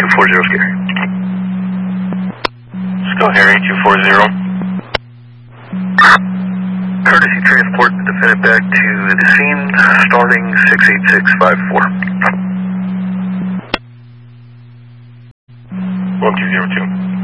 240 scary. Let's go Harry 240. Courtesy transport the defendant back to the scene, starting 68654. 1202.